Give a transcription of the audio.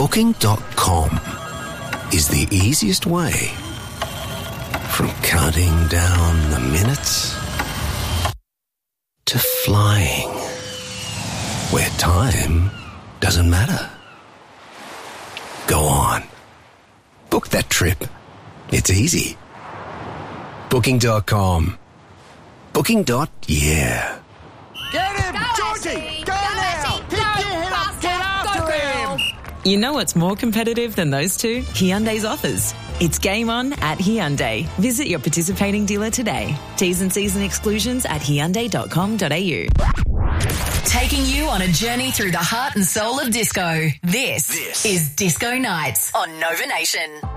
Booking.com is the easiest way. From counting down the minutes to flying, where time doesn't matter. Go on. Book that trip. It's easy. Booking.com. Booking.yeah. Get him, Georgie! Go now! Keep your head up! Get after him! You know what's more competitive than those two? Hyundai's offers. It's game on at Hyundai. Visit your participating dealer today. T's and C's and exclusions at hyundai.com.au. Taking you on a journey through the heart and soul of disco. This is Disco Nights on Nova Nation.